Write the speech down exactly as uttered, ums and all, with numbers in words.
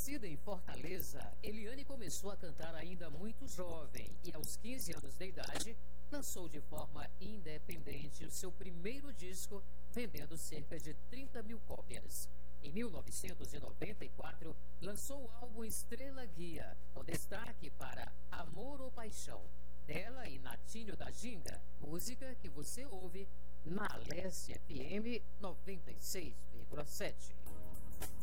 Nascida em Fortaleza, Eliane começou a cantar ainda muito jovem e, aos quinze anos de idade, lançou de forma independente o seu primeiro disco, vendendo cerca de trinta mil cópias. Em mil novecentos e noventa e quatro, lançou o álbum Estrela Guia, com destaque para Amor ou Paixão, dela e Natinho da Ginga, música que você ouve na Alesse F M noventa e seis vírgula sete.